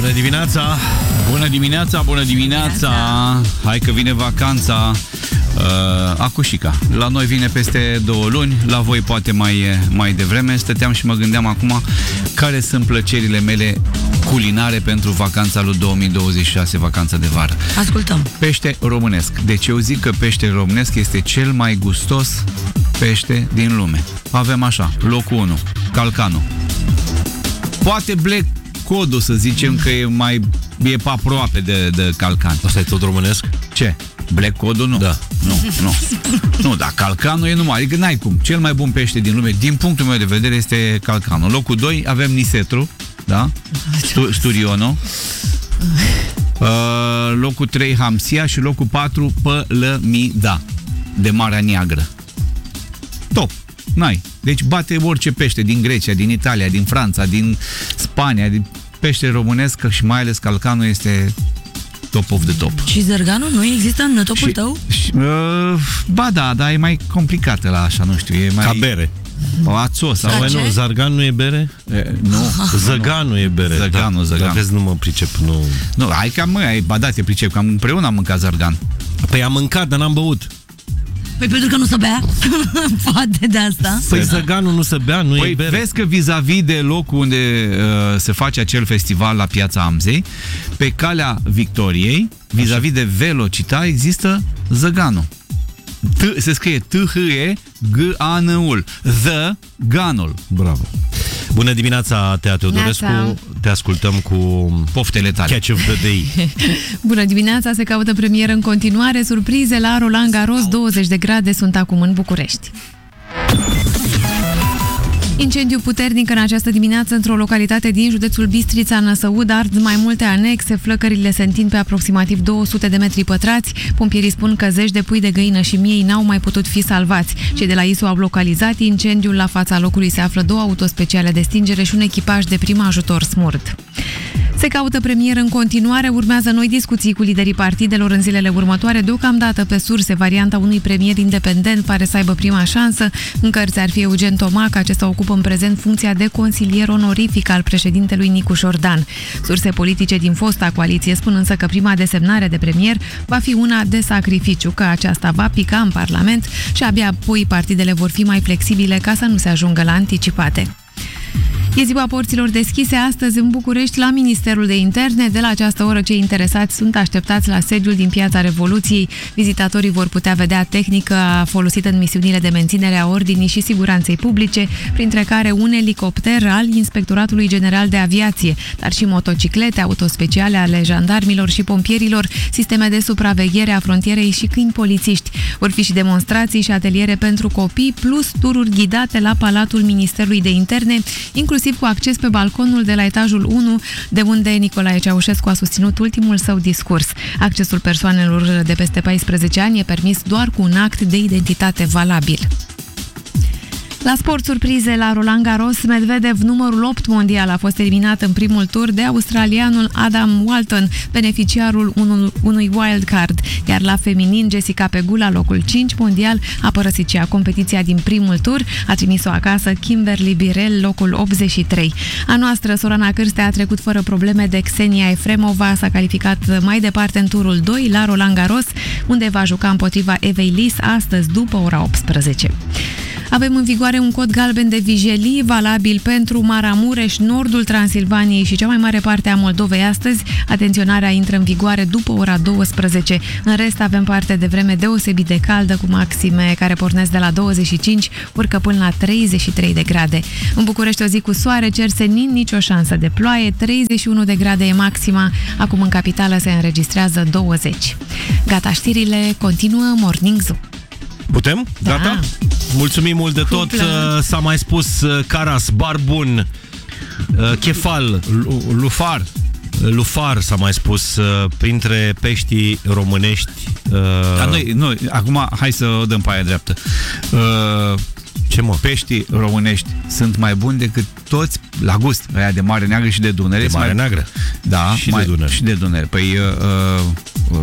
Bună dimineața! Bună dimineața, bună dimineața! Hai că vine vacanța Acușica. La noi vine peste 2 luni, la voi poate mai devreme. Stăteam și mă gândeam acum care sunt plăcerile mele culinare pentru vacanța lui 2026, vacanța de vară. Ascultăm. Pește românesc. Deci eu zic că pește românesc este cel mai gustos pește din lume. Avem așa, locul 1, calcanul. Poate black codul, să zicem că e pe aproape de calcan. Asta e tot românesc? Ce? Black codul nu. Da. Nu, dar calcanul e numai, adică n-ai cum. Cel mai bun pește din lume, din punctul meu de vedere, este calcanul. Locul 2 avem nisetru, da? Sturionul. Locul 3 hamsia și locul 4 pălămida de Marea Neagră. Top. N-ai. Deci bate orice pește din Grecia, din Italia, din Franța, din Spania, din pește românesc și mai ales calcanul este top of the top. Și zărganul nu există în topul tău? Ba da, dar e mai complicat la așa, nu știu, e mai... Ca bere. Ațos. Ca ce? Nu, zargan nu e bere? Nu. Zăganul e bere. Zăganul. Dar vezi, nu mă pricep, nu... Nu, hai că ba da, te pricep, că împreună am mâncat zargan. Păi am mâncat, dar n-am băut. Păi pentru că nu se bea? Poate de asta. Păi zăganul nu se bea, nu e bere. Vezi că vis-a-vis de locul unde se face acel festival la Piața Amzei, pe calea Victoriei, vis-a-vis de Velocita, există zăganul. Se scrie T-H-E-G-A-N-ul. Zăganul. Bravo. Bună dimineața, Tea Teodorescu. Te ascultăm cu poftele tale. Catch of the Day. Bună dimineața, se caută premieră în continuare. Surprize la Roland Garros, 20 de grade sunt acum în București. Incendiu puternic în această dimineață într-o localitate din județul Bistrița, Năsăud, ard mai multe anexe, flăcările se întind pe aproximativ 200 de metri pătrați. Pompierii spun că zeci de pui de găină și miei n-au mai putut fi salvați. Cei de la ISU au localizat incendiul. La fața locului se află 2 autospeciale de stingere și un echipaj de prim ajutor SMURD. Se caută premier în continuare, urmează noi discuții cu liderii partidelor în zilele următoare. Deocamdată pe surse, varianta unui premier independent pare să aibă prima șansă. În cărți ar fi Eugen Tomac, acesta ocupă în prezent funcția de consilier onorific al președintelui Nicu Șordan. Surse politice din fosta coaliție spun însă că prima desemnare de premier va fi una de sacrificiu, că aceasta va pica în Parlament și abia apoi partidele vor fi mai flexibile ca să nu se ajungă la anticipate. E ziua porților deschise astăzi în București la Ministerul de Interne. De la această oră cei interesați sunt așteptați la sediul din Piața Revoluției. Vizitatorii vor putea vedea tehnica folosită în misiunile de menținere a ordinii și siguranței publice, printre care un elicopter al Inspectoratului General de Aviație, dar și motociclete, autospeciale ale jandarmilor și pompierilor, sisteme de supraveghere a frontierei și câini polițiști. Vor fi și demonstrații și ateliere pentru copii, plus tururi ghidate la Palatul Ministerului de Interne, inclusiv cu acces pe balconul de la etajul 1, de unde Nicolae Ceaușescu a susținut ultimul său discurs. Accesul persoanelor de peste 14 ani e permis doar cu un act de identitate valabil. La sport, surprize la Roland Garros, Medvedev, numărul 8 mondial, a fost eliminat în primul tur de australianul Adam Walton, beneficiarul unui wildcard, iar la feminin, Jessica Pegula, locul 5 mondial, a părăsit și competiția din primul tur, a trimis-o acasă Kimberly Birel, locul 83. A noastră, Sorana Cârstea, a trecut fără probleme de Xenia Efremova, s-a calificat mai departe în turul 2 la Roland Garros, unde va juca împotriva Evei Lis astăzi după ora 18. Avem în vigoare un cod galben de vijelii, valabil pentru Maramureș, nordul Transilvaniei și cea mai mare parte a Moldovei astăzi. Atenționarea intră în vigoare după ora 12. În rest avem parte de vreme deosebit de caldă, cu maxime care pornesc de la 25, urcă până la 33 de grade. În București o zi cu soare, cer senin, nicio șansă de ploaie, 31 de grade e maxima, acum în capitală se înregistrează 20. Gata, știrile, continuă Morning Zoo. Putem? Gata? Da. Mulțumim mult de tot. S-a mai spus caras, barbun, chefal, lufar s-a mai spus printre peștii românești. Dar noi, acum hai să o dăm pe aia dreaptă. Ce mă? Peștii românești sunt mai buni decât toți, la gust, aia de Mare Neagră și de Dunăre. De Mare Neagră? Da, și de Dunăre. Și de Dunăre. Păi